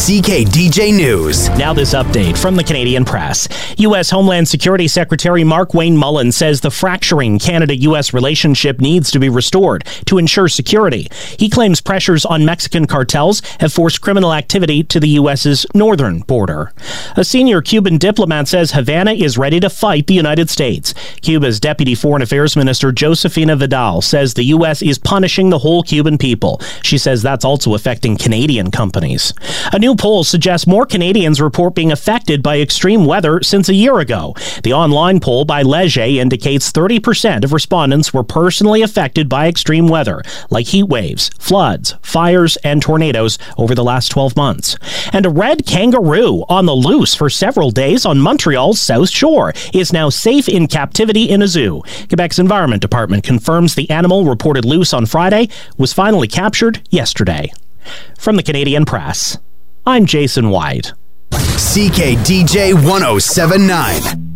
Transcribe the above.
CKDJ News. Now this update from the Canadian Press. U.S. Homeland Security Secretary Mark-Wayne Mullen says the fracturing Canada-U.S. relationship needs to be restored to ensure security. He claims pressures on Mexican cartels have forced criminal activity to the U.S.'s northern border. A senior Cuban diplomat says Havana is ready to fight the United States. Cuba's Deputy Foreign Affairs Minister Josefina Vidal says the U.S. is punishing the whole Cuban people. She says that's also affecting Canadian companies. A new poll suggests more Canadians report being affected by extreme weather since a year ago. The online poll by Leger indicates 30% of respondents were personally affected by extreme weather, like heat waves, floods, fires, and tornadoes over the last 12 months. And a red kangaroo on the loose for several days on Montreal's South Shore is now safe in captivity in a zoo. Quebec's Environment Department confirms the animal reported loose on Friday was finally captured yesterday. From the Canadian Press, I'm Jason White. CKDJ 1079.